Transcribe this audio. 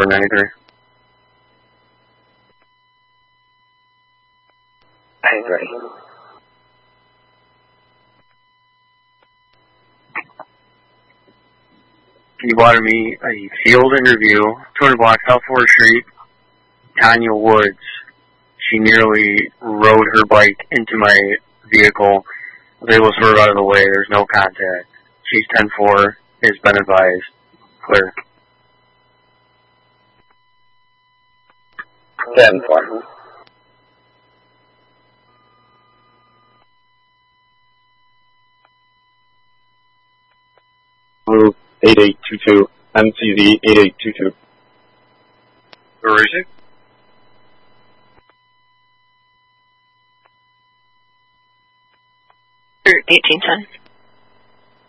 9493. I agree. He wanted me a field interview, 200 blocks South 4th Street, Tanya Woods. She nearly rode her bike into my vehicle. I was able to swerve out of the way. There's no contact. She's 10-4, has been advised. Clear. 10-4. Move 8822, MCZ 8822. Where is it? Or 1810.